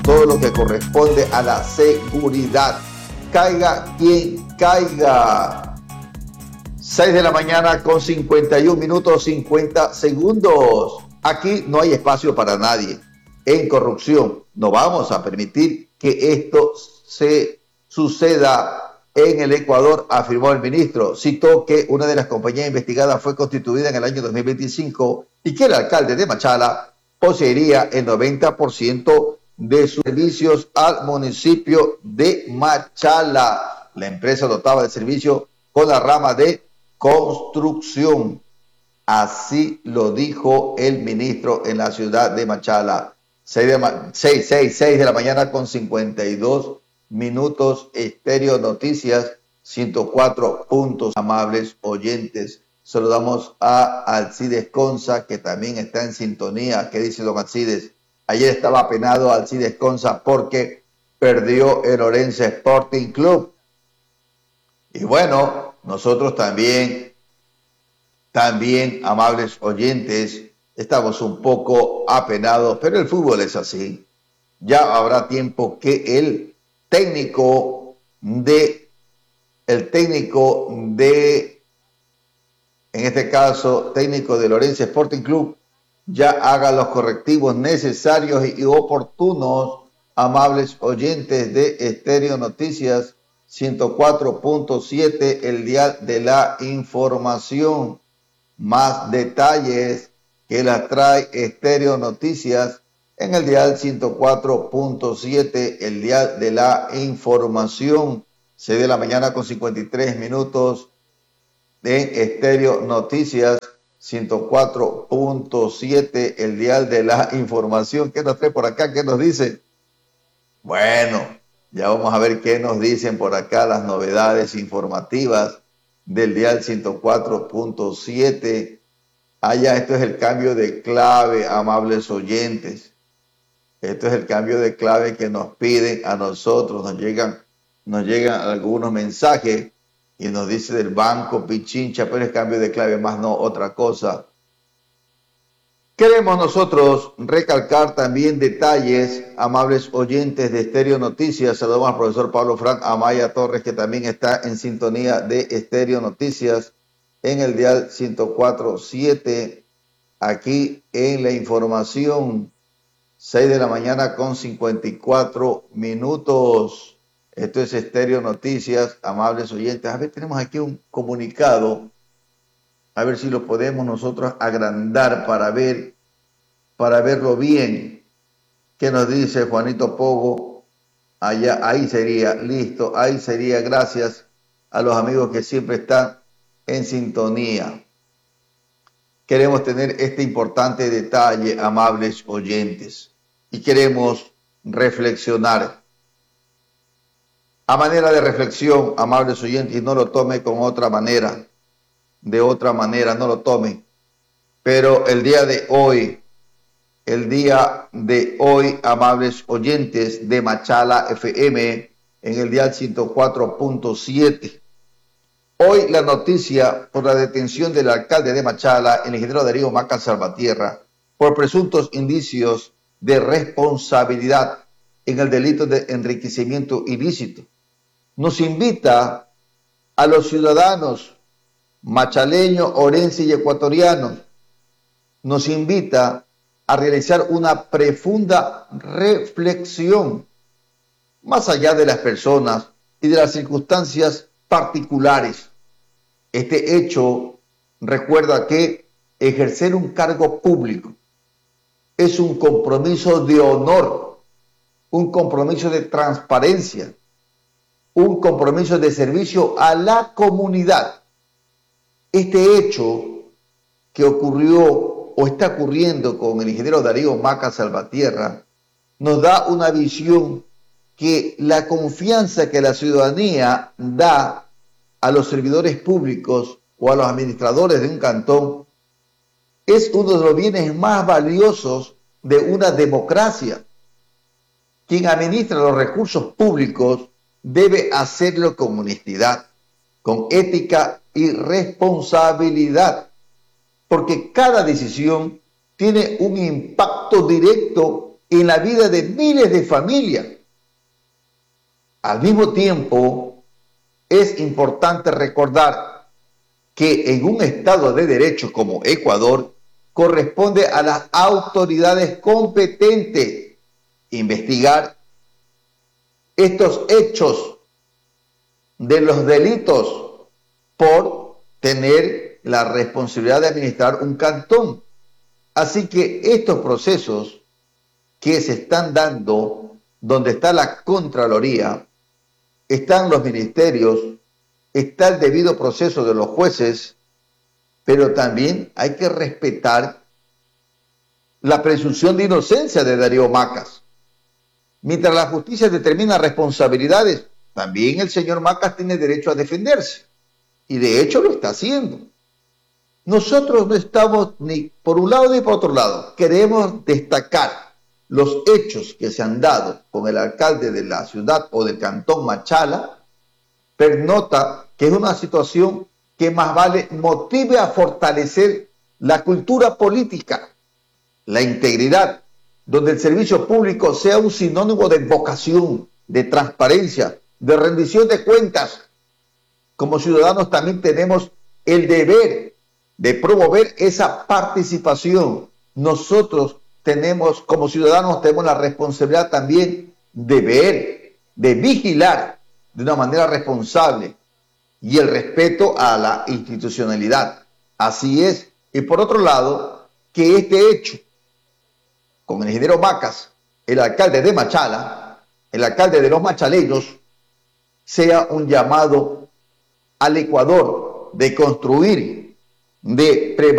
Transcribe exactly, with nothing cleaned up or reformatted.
todo lo que corresponde a la seguridad. Caiga quien caiga. seis de la mañana con cincuenta y un minutos cincuenta segundos. Aquí no hay espacio para nadie. En corrupción no vamos a permitir que esto se suceda en el Ecuador, afirmó el ministro. Citó que una de las compañías investigadas fue constituida en el año dos mil veinticinco y que el alcalde de Machala poseería el noventa por ciento de sus servicios al municipio de Machala. La empresa dotaba de servicio con la rama de construcción. Así lo dijo el ministro en la ciudad de Machala. seis de la mañana con cincuenta y dos minutos. Estéreo Noticias ciento cuatro puntos. Amables oyentes, saludamos a Alcides Conza, que también está en sintonía. ¿Qué dice don Alcides? Ayer estaba apenado Alcides Conza porque perdió el Orense Sporting Club. Y bueno, nosotros también, también, amables oyentes, estamos un poco apenados, pero el fútbol es así. Ya habrá tiempo que el técnico de, el técnico de, en este caso, técnico del Orense Sporting Club, ya haga los correctivos necesarios y oportunos, amables oyentes de Estéreo Noticias ciento cuatro punto siete, el dial de la información. Más detalles que las trae Estéreo Noticias en el dial ciento cuatro punto siete, el dial de la información. seis de la mañana con cincuenta y tres minutos de Estéreo Noticias ciento cuatro punto siete, el dial de la información. ¿Qué nos trae por acá? ¿Qué nos dice? Bueno, ya vamos a ver qué nos dicen por acá las novedades informativas del dial ciento cuatro punto siete. Allá, esto es el cambio de clave, amables oyentes. Esto es el cambio de clave que nos piden a nosotros. Nos llegan, nos llegan algunos mensajes y nos dice del Banco Pichincha, pero es cambio de clave, más no otra cosa. Queremos nosotros recalcar también detalles, amables oyentes de Estéreo Noticias. Saludamos al profesor Pablo Frank Amaya Torres, que también está en sintonía de Estéreo Noticias en el dial ciento cuatro punto siete, aquí en la información. seis de la mañana con cincuenta y cuatro minutos. Esto es Estéreo Noticias, amables oyentes. A ver, tenemos aquí un comunicado. A ver si lo podemos nosotros agrandar para ver, para verlo bien. ¿Qué nos dice Juanito Pogo? Allá, ahí sería, listo, ahí sería. Gracias a los amigos que siempre están en sintonía. Queremos tener este importante detalle, amables oyentes, y queremos reflexionar. A manera de reflexión, amables oyentes, y no lo tome con otra manera, de otra manera, no lo tome. Pero el día de hoy, el día de hoy, amables oyentes de Machala F M, en el dial ciento cuatro punto siete. Hoy la noticia por la detención del alcalde de Machala, el ingeniero Darío Maca Salvatierra, por presuntos indicios de responsabilidad en el delito de enriquecimiento ilícito, nos invita a los ciudadanos machaleños, orenses y ecuatorianos, nos invita a realizar una profunda reflexión más allá de las personas y de las circunstancias particulares. Este hecho recuerda que ejercer un cargo público es un compromiso de honor, un compromiso de transparencia, un compromiso de servicio a la comunidad. Este hecho que ocurrió o está ocurriendo con el ingeniero Darío Maca Salvatierra nos da una visión que la confianza que la ciudadanía da a los servidores públicos o a los administradores de un cantón es uno de los bienes más valiosos de una democracia. Quien administra los recursos públicos debe hacerlo con honestidad, con ética y responsabilidad, porque cada decisión tiene un impacto directo en la vida de miles de familias. Al mismo tiempo, es importante recordar que en un Estado de Derecho como Ecuador, corresponde a las autoridades competentes investigar estos hechos de los delitos por tener la responsabilidad de administrar un cantón. Así que estos procesos que se están dando, donde está la Contraloría, están los ministerios, está el debido proceso de los jueces, pero también hay que respetar la presunción de inocencia de Darío Macas. Mientras la justicia determina responsabilidades, también el señor Macas tiene derecho a defenderse, y de hecho lo está haciendo. Nosotros no estamos ni por un lado ni por otro lado. Queremos destacar los hechos que se han dado con el alcalde de la ciudad o del cantón Machala, pero nota que es una situación que más vale motive a fortalecer la cultura política, la integridad, donde el servicio público sea un sinónimo de vocación, de transparencia, de rendición de cuentas. Como ciudadanos también tenemos el deber de promover esa participación. Nosotros tenemos, como ciudadanos, tenemos la responsabilidad también de ver, de vigilar de una manera responsable y el respeto a la institucionalidad. Así es. Y por otro lado, que este hecho con el ingeniero Macas, el alcalde de Machala, el alcalde de los machaleños, sea un llamado al Ecuador de construir, de preparar